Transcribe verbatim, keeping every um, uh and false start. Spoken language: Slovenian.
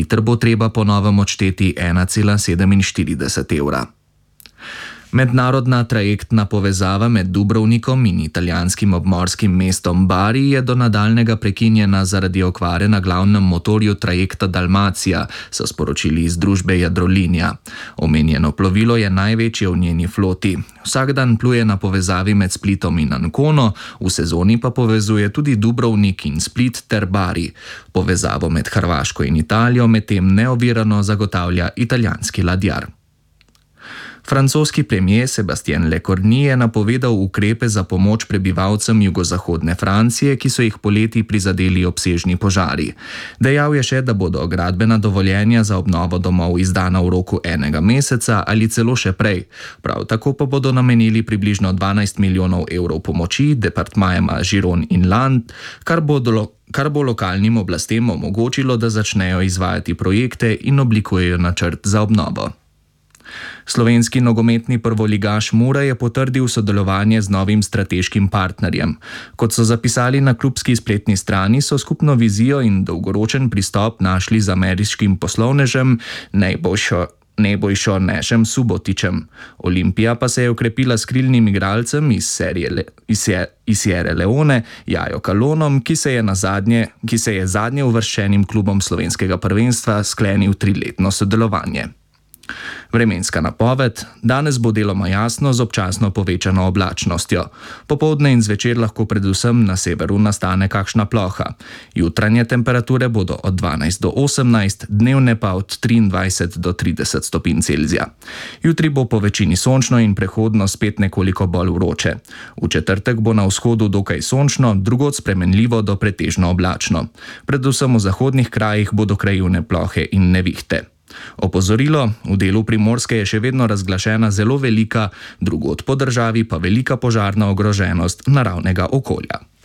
liter bo treba po novem odšteti ena cela sedeminštirideset evra. Mednarodna trajektna povezava med Dubrovnikom in italijanskim obmorskim mestom Bari je do nadaljnega prekinjena zaradi okvare na glavnem motorju trajekta Dalmacija, so sporočili iz družbe Jadrolinija. Omenjeno plovilo je največje v njeni floti. Vsak dan pluje na povezavi med Splitom in Ancono, v sezoni pa povezuje tudi Dubrovnik in Split ter Bari. Povezavo med Hrvaško in Italijo medtem neovirano zagotavlja italijanski ladjar. Francoski premier Sébastien Lecornu je napovedal ukrepe za pomoč prebivalcem jugozahodne Francije, ki so jih poleti prizadeli obsežni požari. Dejal je še, da bodo gradbena dovoljenja za obnovo domov izdana v roku enega meseca ali celo še prej. Prav tako pa bodo namenili približno dvanajst milijonov evrov pomoči departmajema Giron in Land, kar bo do kar bo lokalnim oblastem omogočilo, da začnejo izvajati projekte in oblikujejo načrt za obnovo. Slovenski nogometni prvoligaš Mura je potrdil sodelovanje z novim strateškim partnerjem. Kot so zapisali na klubski spletni strani, so skupno vizijo in dolgoročen pristop našli z ameriškim poslovnežem Nebojšo Nebojšo Nešem Subotičem. Olimpija pa se je okrepila s krilnim igralcem iz serije iz, iz Sierre Leone, Jajo Kalonom, ki se je na zadnje, ki se je zadnje uvrščenim klubom slovenskega prvenstva sklenil triletno sodelovanje. Vremenska napoved: danes bo deloma jasno z občasno povečano oblačnostjo. Popoldne in zvečer lahko predvsem na severu nastane kakšna ploha. Jutranje temperature bodo od dvanajst do osemnajst, dnevne pa od triindvajset do trideset stopinj Celzija. Jutri bo po večini sončno in prehodno spet nekoliko bolj vroče. V četrtek bo na vzhodu dokaj sončno, drugod spremenljivo do pretežno oblačno. Predvsem v zahodnih krajih bodo krajevne plohe in nevihte. Opozorilo: v delu Primorske je še vedno razglašena zelo velika, drugod po državi pa velika požarna ogroženost naravnega okolja.